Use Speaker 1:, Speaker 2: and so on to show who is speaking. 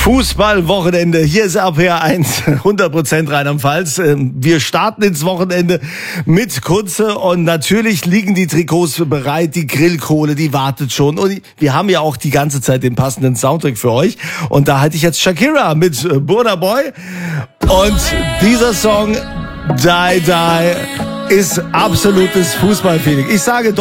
Speaker 1: Fußballwochenende. Hier ist RPR 1, 100% Rheinland-Pfalz. Wir starten ins Wochenende mit Kunze und natürlich liegen die Trikots bereit, die Grillkohle, die wartet schon. Und wir haben ja auch die ganze Zeit den passenden Soundtrack für euch. Und da hatte ich jetzt Shakira mit Burna Boy. Und dieser Song, Die Die, ist absolutes Fußballfeeling. Ich sage